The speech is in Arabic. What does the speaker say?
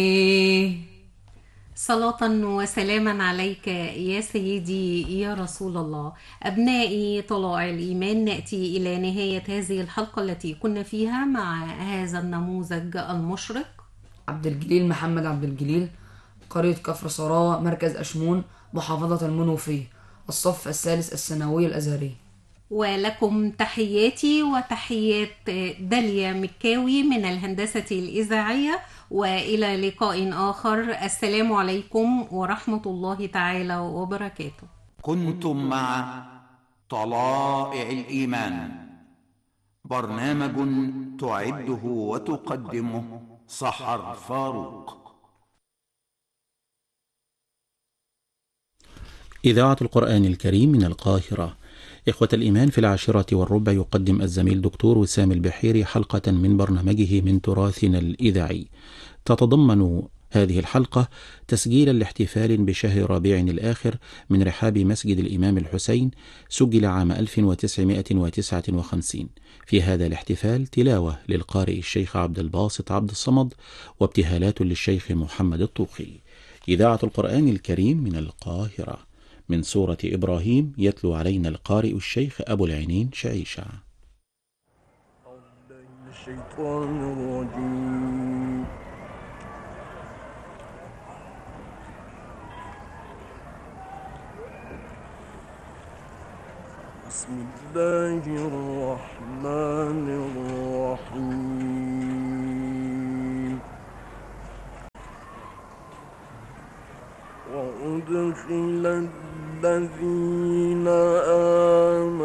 صلاة وسلاما عليك يا سيدي يا رسول الله. أبنائي طلائع الإيمان، نأتي إلى نهاية هذه الحلقة التي كنا فيها مع هذا النموذج المشرق. عبد الجليل محمد عبد الجليل، قرية كفر صراوة، مركز أشمون، محافظة المنوفية، الصف الثالث الثانوي الأزهري. ولكم تحياتي وتحيات داليا مكاوي من الهندسة الإذاعية، وإلى لقاء آخر. السلام عليكم ورحمة الله تعالى وبركاته. كنتم مع طلائع الإيمان، برنامج تعده وتقدمه سحر فاروق. إذاعة القرآن الكريم من القاهرة. إخوة الإيمان، في 10:15 يقدم الزميل دكتور وسام البحيري حلقة من برنامجه من تراثنا الإذاعي. تتضمن هذه الحلقة تسجيلا لاحتفال بشهر ربيع الآخر من رحاب مسجد الإمام الحسين، سجل عام 1959. في هذا الاحتفال تلاوة للقارئ الشيخ عبد الباسط عبد الصمد، وابتهالات للشيخ محمد الطوخي. إذاعة القرآن الكريم من القاهرة. من سورة إبراهيم يتلو علينا القارئ الشيخ أبو العينين شعيشة. بسم الله الرحمن الرحيم. وأدخل الذين